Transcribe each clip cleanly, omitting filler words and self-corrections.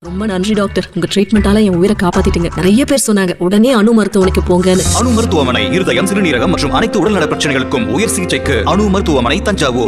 ரொம்ப நன்றி டாக்டர், உங்க ட்ரீட்மெண்டால என் உயிரை காப்பாத்திட்டீங்க. நிறைய பேர் சொன்னாங்க உடனே அணு மருத்துவமனைக்கு போங்கன்னு. அணு மருத்துவமனை இருதயம், சிறுநீரகம் மற்றும் அனைத்து உடல்நல பிரச்சனைகளுக்கும் உயர் சிகிச்சைக்கு அணு மருத்துவமனை, தஞ்சாவூர்.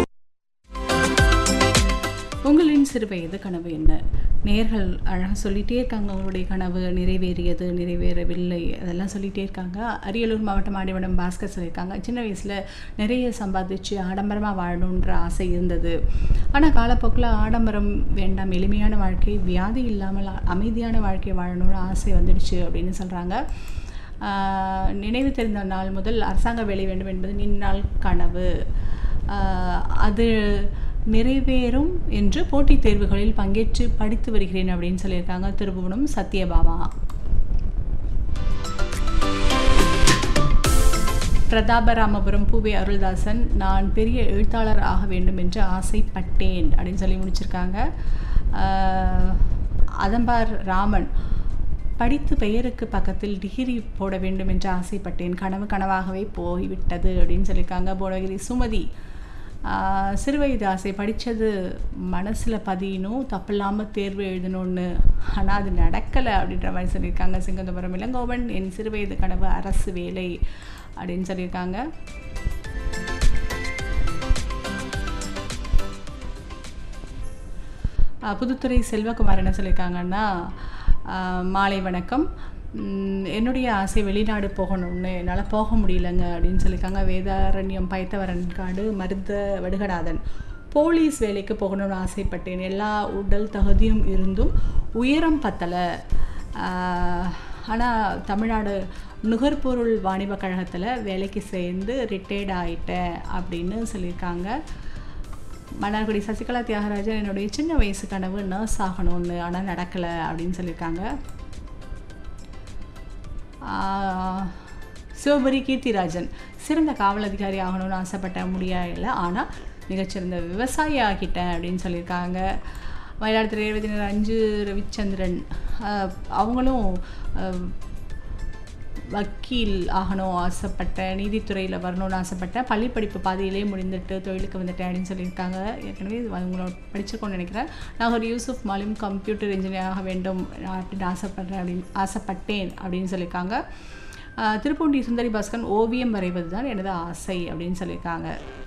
உங்களின் சிறு வயது கனவு என்ன? நேயர்கள் அழகாக சொல்லிகிட்டே இருக்காங்க. அவங்களுடைய கனவு நிறைவேறியது, நிறைவேறவில்லை, அதெல்லாம் சொல்லிகிட்டே இருக்காங்க. அரியலூர் மாவட்டம் ஆடிவடம் பாஸ்கர் சொல்லியிருக்காங்க, சின்ன வயசில் நிறைய சம்பாதிச்சு ஆடம்பரமாக வாழணுன்ற ஆசை இருந்தது. ஆனால் காலப்போக்கில் ஆடம்பரம் வேண்டாம், எளிமையான வாழ்க்கை, வியாதி இல்லாமல் அமைதியான வாழ்க்கை வாழணும்னு ஆசை வந்துடுச்சு அப்படின்னு சொல்கிறாங்க. நினைவு தெரிந்த நாள் முதல் அரசாங்க வேலை வேண்டும் என்பது நீண்ட நாள் கனவு. அது நிறைவேறும் என்று போட்டித் தேர்வுகளில் பங்கேற்று படித்து வருகிறேன் அப்படின்னு சொல்லியிருக்காங்க. திருபுவனம் சத்யபாமா. பிரதாபராமபுரம் பூவே அருள்தாசன், நான் பெரிய எழுத்தாளர் ஆக வேண்டும் என்று ஆசைப்பட்டேன் அப்படின்னு சொல்லி முடிச்சிருக்காங்க. அதம்பார் ராமன், படித்து பெயருக்கு பக்கத்தில் டிகிரி போட வேண்டும் என்று ஆசைப்பட்டேன், கனவு கனவாகவே போய்விட்டது அப்படின்னு சொல்லியிருக்காங்க. போடகிரி சுமதி, சிறுவயது ஆசை, படித்தது மனசில் பதியணும், தப்பில்லாமல் தேர்வு எழுதணும்னு, ஆனால் அது நடக்கலை அப்படின்ற மாதிரி சொல்லியிருக்காங்க. சிங்கந்தபுரம் இளங்கோவன், என் சிறுவயது கனவு அரசு வேலை அப்படின்னு சொல்லியிருக்காங்க. புதுத்துறை செல்வகுமார் என்ன சொல்லியிருக்காங்கன்னா, மாலை வணக்கம், என்னுடைய ஆசை வெளிநாடு போகணும்னு, என்னால் போக முடியலங்க அப்படின்னு சொல்லியிருக்காங்க. வேதாரண்யம் பைத்தவரன் காடு மருத வடுகநாதன், போலீஸ் வேலைக்கு போகணும்னு ஆசைப்பட்டேன், எல்லா உடல் தகுதியும் இருந்தும் உயரம் பத்தலை, ஆனால் தமிழ்நாடு நுகர்பொருள் வாணிப கழகத்தில் வேலைக்கு சேர்ந்து ரிட்டையர்ட் ஆகிட்டேன் அப்படின்னு சொல்லியிருக்காங்க. மன்னார்குடி சசிகலா தியாகராஜன், என்னுடைய சின்ன வயசு கனவு நர்ஸ் ஆகணும்னு, ஆனால் நடக்கலை அப்படின்னு சொல்லியிருக்காங்க. சிவபுரி கீர்த்திராஜன், சிறந்த காவல் அதிகாரி ஆகணும்னு ஆசைப்பட்டேன், முடியலை, ஆனால் மிகச்சிறந்த விவசாயி ஆகிட்டேன் அப்படின்னு சொல்லியிருக்காங்க. மயிலாடுதுறை 75 ரவிச்சந்திரன், அவங்களும் வக்கீல் ஆகணும் ஆசைப்பட்டேன், நீதித்துறையில் வரணும்னு ஆசைப்பட்டேன், பள்ளி படிப்பு பாதியிலே முடிந்துட்டு தொழிலுக்கு வந்துட்டேன் அப்படின்னு சொல்லியிருக்காங்க. ஏற்கனவே அவங்களோட படிச்சிருக்கோன்னு நினைக்கிறேன். நான் ஒரு யூசுப் மாலிம் கம்ப்யூட்டர் இன்ஜினியர் ஆக வேண்டும் அப்படின்னு ஆசைப்பட்டேன் அப்படின்னு சொல்லியிருக்காங்க. திருப்பூண்டி சுந்தரி பாஸ்கரன், ஓவியம் வரைவது தான் எனது ஆசை அப்படின்னு சொல்லியிருக்காங்க.